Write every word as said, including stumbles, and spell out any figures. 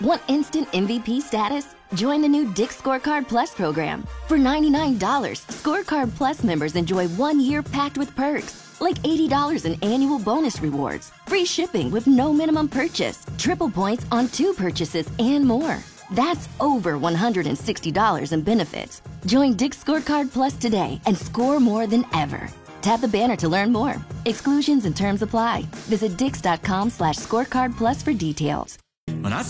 Want instant M V P status? Join the new Dick's Scorecard Plus program. For ninety-nine dollars, Scorecard Plus members enjoy one year packed with perks, like eighty dollars in annual bonus rewards, free shipping with no minimum purchase, triple points on two purchases, and more. That's over one hundred sixty dollars in benefits. Join Dick's Scorecard Plus today and score more than ever. Tap the banner to learn more. Exclusions and terms apply. Visit dix.com slash scorecard plus for details. When I